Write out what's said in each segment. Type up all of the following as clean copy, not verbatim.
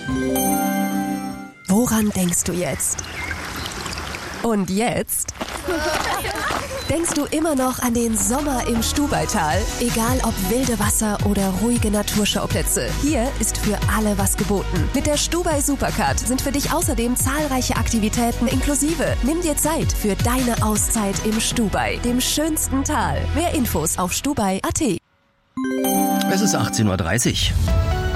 Woran denkst du jetzt? Und jetzt? Denkst du immer noch an den Sommer im Stubaital? Egal ob wilde Wasser oder ruhige Naturschauplätze, hier ist für alle was geboten. Mit der Stubai Supercard sind für dich außerdem zahlreiche Aktivitäten inklusive. Nimm dir Zeit für deine Auszeit im Stubai, dem schönsten Tal. Mehr Infos auf stubai.at. Es ist 18:30 Uhr.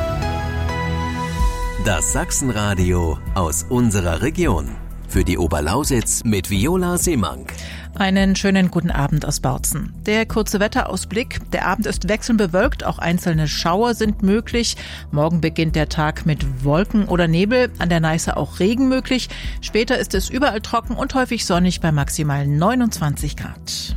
Das Sachsenradio aus unserer Region. Für die Oberlausitz mit Viola Seemank. Einen schönen guten Abend aus Bautzen. Der kurze Wetterausblick. Der Abend ist wechselnd bewölkt, auch einzelne Schauer sind möglich. Morgen beginnt der Tag mit Wolken oder Nebel, an der Neiße auch Regen möglich. Später ist es überall trocken und häufig sonnig bei maximal 29 Grad.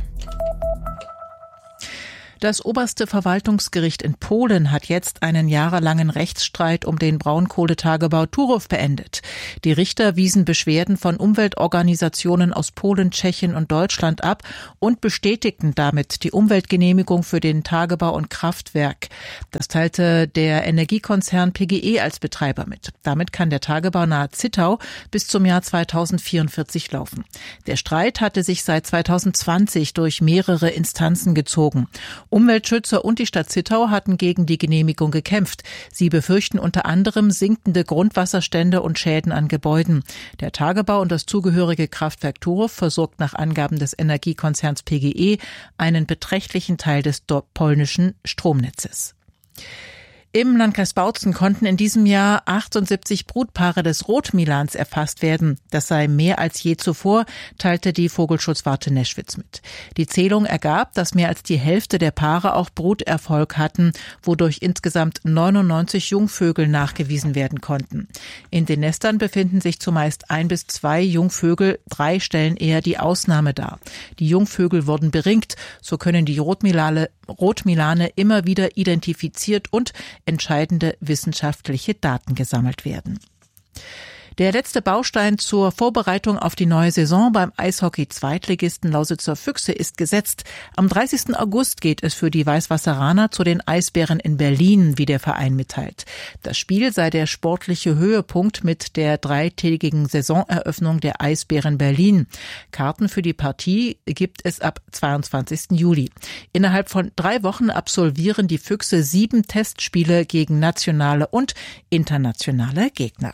Das oberste Verwaltungsgericht in Polen hat jetzt einen jahrelangen Rechtsstreit um den Braunkohletagebau Turów beendet. Die Richter wiesen Beschwerden von Umweltorganisationen aus Polen, Tschechien und Deutschland ab und bestätigten damit die Umweltgenehmigung für den Tagebau und Kraftwerk. Das teilte der Energiekonzern PGE als Betreiber mit. Damit kann der Tagebau nahe Zittau bis zum Jahr 2044 laufen. Der Streit hatte sich seit 2020 durch mehrere Instanzen gezogen. Umweltschützer und die Stadt Zittau hatten gegen die Genehmigung gekämpft. Sie befürchten unter anderem sinkende Grundwasserstände und Schäden an Gebäuden. Der Tagebau und das zugehörige Kraftwerk Turów versorgt nach Angaben des Energiekonzerns PGE einen beträchtlichen Teil des polnischen Stromnetzes. Im Landkreis Bautzen konnten in diesem Jahr 78 Brutpaare des Rotmilans erfasst werden. Das sei mehr als je zuvor, teilte die Vogelschutzwarte Neschwitz mit. Die Zählung ergab, dass mehr als die Hälfte der Paare auch Bruterfolg hatten, wodurch insgesamt 99 Jungvögel nachgewiesen werden konnten. In den Nestern befinden sich zumeist 1 bis 2 Jungvögel, 3 stellen eher die Ausnahme dar. Die Jungvögel wurden beringt, so können die Rotmilane immer wieder identifiziert und entscheidende wissenschaftliche Daten gesammelt werden. Der letzte Baustein zur Vorbereitung auf die neue Saison beim Eishockey-Zweitligisten Lausitzer Füchse ist gesetzt. Am 30. August geht es für die Weißwasseraner zu den Eisbären in Berlin, wie der Verein mitteilt. Das Spiel sei der sportliche Höhepunkt mit der 3-tägigen Saisoneröffnung der Eisbären Berlin. Karten für die Partie gibt es ab 22. Juli. Innerhalb von 3 Wochen absolvieren die Füchse 7 Testspiele gegen nationale und internationale Gegner.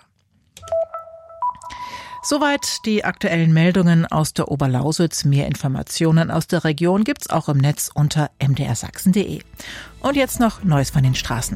Soweit die aktuellen Meldungen aus der Oberlausitz. Mehr Informationen aus der Region gibt's auch im Netz unter mdrsachsen.de. Und jetzt noch Neues von den Straßen.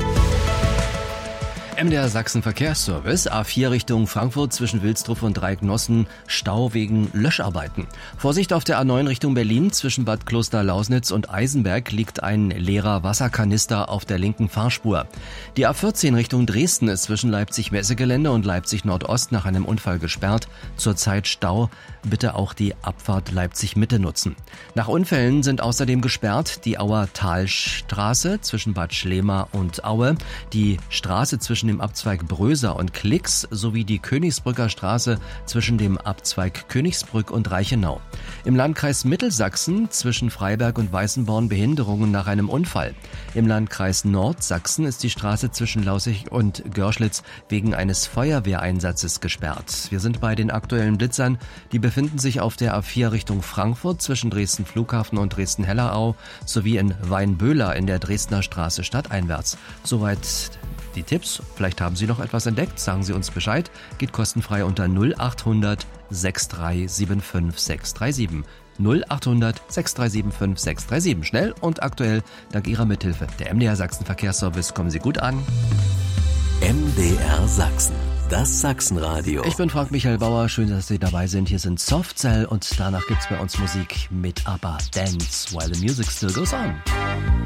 MDR Sachsen Verkehrsservice, A4 Richtung Frankfurt zwischen Wilsdruff und Dreiecknossen, Stau wegen Löscharbeiten. Vorsicht auf der A9 Richtung Berlin, zwischen Bad Kloster-Lausnitz und Eisenberg liegt ein leerer Wasserkanister auf der linken Fahrspur. Die A14 Richtung Dresden ist zwischen Leipzig-Messegelände und Leipzig-Nordost nach einem Unfall gesperrt. Zurzeit Stau, bitte auch die Abfahrt Leipzig-Mitte nutzen. Nach Unfällen sind außerdem gesperrt die Auer Talstraße zwischen Bad Schlema und Aue, die Straße zwischen dem Abzweig Bröser und Klix sowie die Königsbrücker Straße zwischen dem Abzweig Königsbrück und Reichenau. Im Landkreis Mittelsachsen zwischen Freiberg und Weißenborn Behinderungen nach einem Unfall. Im Landkreis Nordsachsen ist die Straße zwischen Laußig und Görschlitz wegen eines Feuerwehreinsatzes gesperrt. Wir sind bei den aktuellen Blitzern. Die befinden sich auf der A4 Richtung Frankfurt zwischen Dresden Flughafen und Dresden-Hellerau sowie in Weinböhler in der Dresdner Straße stadteinwärts. Soweit die Tipps. Vielleicht haben Sie noch etwas entdeckt, sagen Sie uns Bescheid. Geht kostenfrei unter 0800 6375 637. 0800 6375 637. Schnell und aktuell, dank Ihrer Mithilfe. Der MDR Sachsen Verkehrsservice, kommen Sie gut an. MDR Sachsen, das Sachsenradio. Ich bin Frank Michael Bauer, schön, dass Sie dabei sind. Hier sind Soft Cell und danach gibt's bei uns Musik mit ABBA, Dance While the Music Still Goes On.